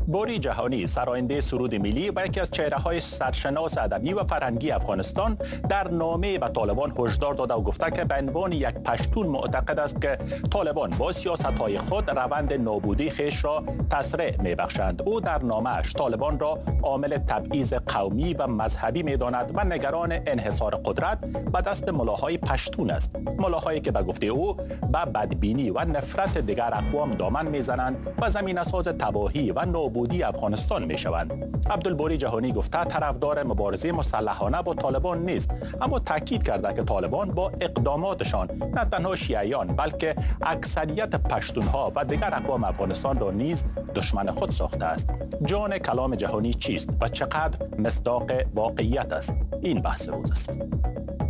بوری جهانی، سراینده سرود ملی و یکی از چهره‌های سرشناس ادبی و فرهنگی افغانستان، در نامه به طالبان هشدار داده و گفته که به عنوان یک پشتون معتقد است که طالبان با سیاست‌های خود روند نابودی خویش را تسریع می‌بخشند. او در نامه‌اش طالبان را عامل تبعیض قومی و مذهبی می‌داند و نگران انحصار قدرت به دست ملاهای پشتون است. ملاهایی که به گفته او به بدبینی و نفرت دیگر اقوام دامن می‌زنند و زمینه‌ساز تباهی و نابودی افغانستان می‌شوند. عبدالباری جهانی گفته طرفدار مبارزه مسلحانه با طالبان نیست، اما تاکید کرده که طالبان با اقداماتشان نه تنها شیعیان بلکه اکثریت پشتونها و دیگر اقوام افغانستان را نیز دشمن خود ساخته است. جان کلام جهانی چیست و چقدر مصداق واقعیت است؟ این بحث روز است.